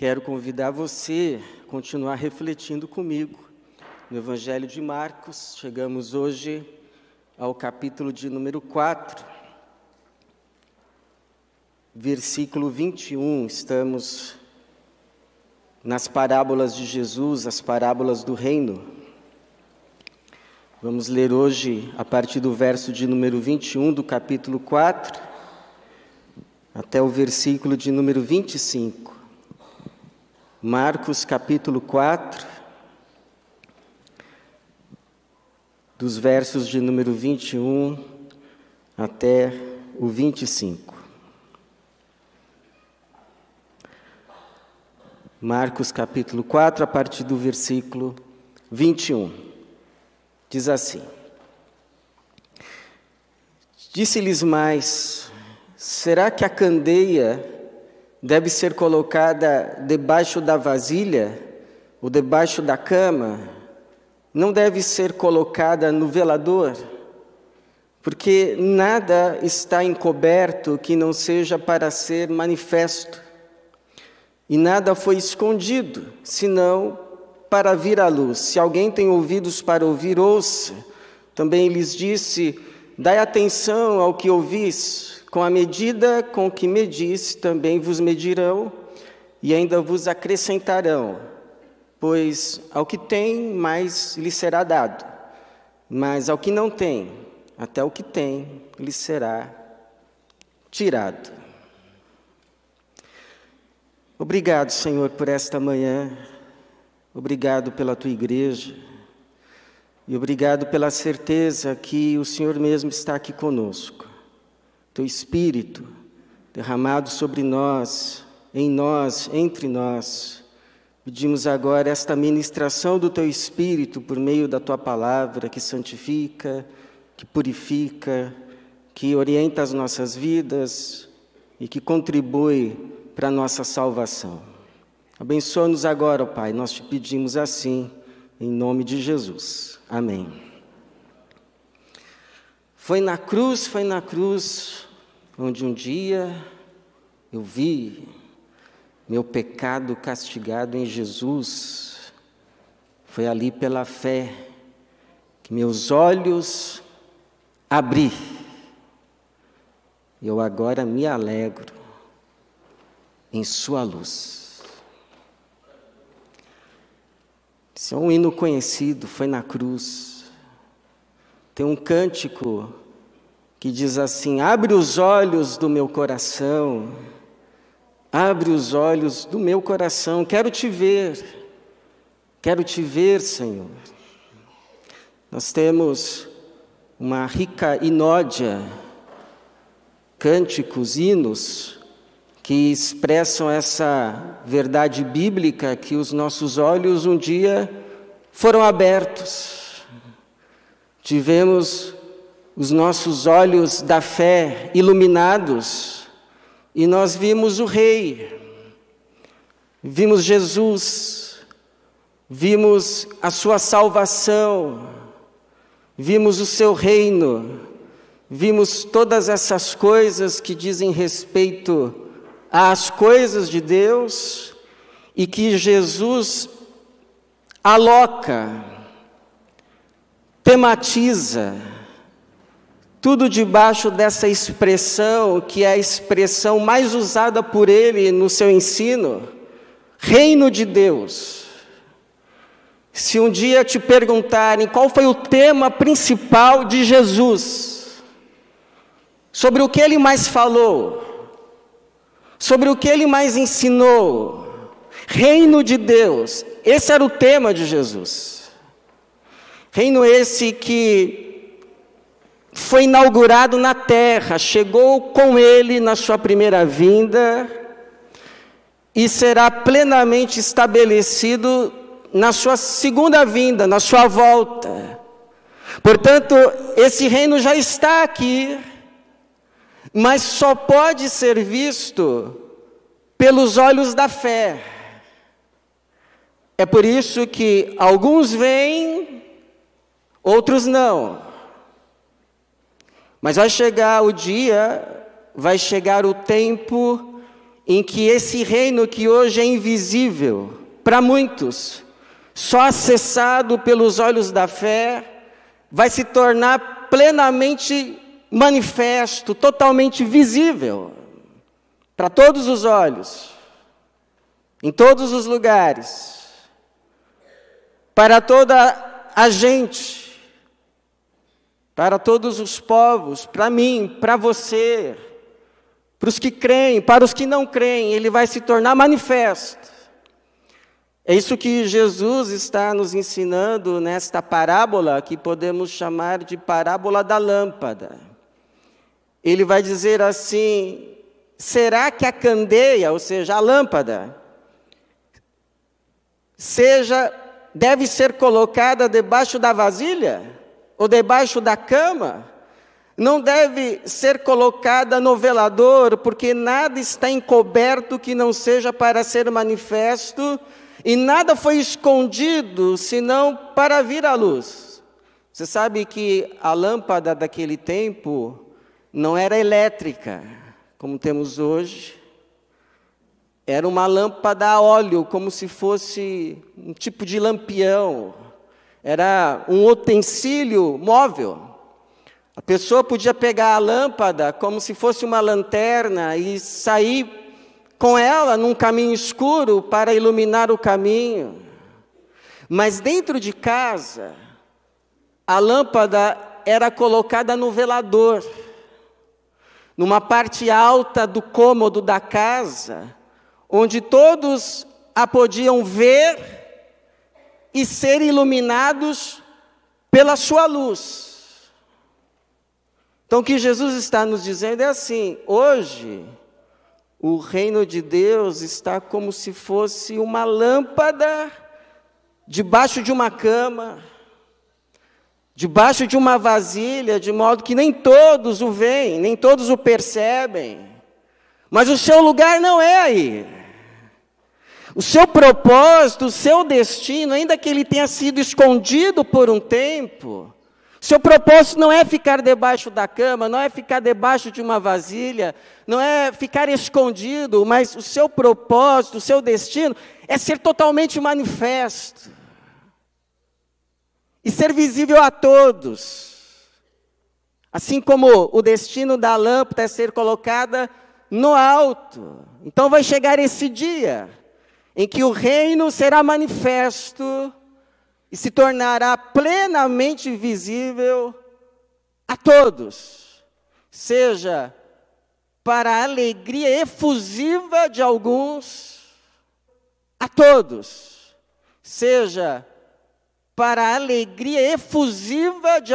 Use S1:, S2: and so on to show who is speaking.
S1: Quero convidar você a continuar refletindo comigo no Evangelho de Marcos. Chegamos hoje ao capítulo de número 4, versículo 21. Estamos nas parábolas de Jesus, as parábolas do reino. Vamos ler hoje a partir do verso de número 21 do capítulo 4, até o versículo de número 25. Marcos capítulo 4, dos versos de número 21 até o 25. Marcos capítulo 4, a partir do versículo 21. Diz assim: Disse-lhes mais: será que a candeia deve ser colocada debaixo da vasilha ou debaixo da cama? Não deve ser colocada no velador? Porque nada está encoberto que não seja para ser manifesto, e nada foi escondido, senão para vir à luz. Se alguém tem ouvidos para ouvir, ouça. Também lhes disse: dai atenção ao que ouvis. Com a medida com que medis, também vos medirão e ainda vos acrescentarão. Pois ao que tem, mais lhe será dado. Mas ao que não tem, até o que tem, lhe será tirado. Obrigado, Senhor, por esta manhã. Obrigado pela Tua igreja. E obrigado pela certeza que o Senhor mesmo está aqui conosco. Teu Espírito derramado sobre nós, em nós, entre nós. Pedimos agora esta ministração do Teu Espírito por meio da Tua palavra, que santifica, que purifica, que orienta as nossas vidas e que contribui para a nossa salvação. Abençoa-nos agora, ó Pai, nós te pedimos assim, em nome de Jesus. Amém. Foi na cruz, onde um dia eu vi meu pecado castigado em Jesus. Foi ali pela fé que meus olhos abri. Eu agora me alegro em sua luz. Esse é um hino conhecido, foi na cruz. Tem um cântico que diz assim: abre os olhos do meu coração, abre os olhos do meu coração, quero te ver, Senhor. Nós temos uma rica inódia, cânticos, hinos, que expressam essa verdade bíblica, que os nossos olhos um dia foram abertos. Tivemos os nossos olhos da fé iluminados e nós vimos o Rei, vimos Jesus, vimos a sua salvação, vimos o seu reino, vimos todas essas coisas que dizem respeito às coisas de Deus e que Jesus aloca, tematiza, tudo debaixo dessa expressão, que é a expressão mais usada por ele no seu ensino, reino de Deus. Se um dia te perguntarem qual foi o tema principal de Jesus, sobre o que ele mais falou, sobre o que ele mais ensinou, reino de Deus, esse era o tema de Jesus. Reino esse que foi inaugurado na terra, chegou com ele na sua primeira vinda e será plenamente estabelecido na sua segunda vinda, na sua volta. Portanto, esse reino já está aqui, mas só pode ser visto pelos olhos da fé. É por isso que alguns veem, outros não. Mas vai chegar o dia, vai chegar o tempo em que esse reino que hoje é invisível para muitos, só acessado pelos olhos da fé, vai se tornar plenamente manifesto, totalmente visível para todos os olhos, em todos os lugares, para toda a gente, para todos os povos, para mim, para você, para os que creem, para os que não creem, ele vai se tornar manifesto. É isso que Jesus está nos ensinando nesta parábola, que podemos chamar de parábola da lâmpada. Ele vai dizer assim: será que a candeia, ou seja, a lâmpada, deve ser colocada debaixo da vasilha? Ou debaixo da cama? Não deve ser colocada no velador, porque nada está encoberto que não seja para ser manifesto, e nada foi escondido, senão para vir à luz. Você sabe que a lâmpada daquele tempo não era elétrica, como temos hoje. Era uma lâmpada a óleo, como se fosse um tipo de lampião. Era um utensílio móvel. A pessoa podia pegar a lâmpada como se fosse uma lanterna e sair com ela num caminho escuro para iluminar o caminho. Mas dentro de casa, a lâmpada era colocada no velador, numa parte alta do cômodo da casa, onde todos a podiam ver e ser iluminados pela sua luz. Então o que Jesus está nos dizendo é assim: hoje o reino de Deus está como se fosse uma lâmpada debaixo de uma cama, debaixo de uma vasilha, de modo que nem todos o veem, nem todos o percebem. Mas o seu lugar não é aí. O seu propósito, o seu destino, ainda que ele tenha sido escondido por um tempo, seu propósito não é ficar debaixo da cama, não é ficar debaixo de uma vasilha, não é ficar escondido, mas o seu propósito, o seu destino é ser totalmente manifesto e ser visível a todos. Assim como o destino da lâmpada é ser colocada no alto. Então vai chegar esse dia em que o reino será manifesto e se tornará plenamente visível a todos, seja para a alegria efusiva de alguns, a todos, seja para a alegria efusiva de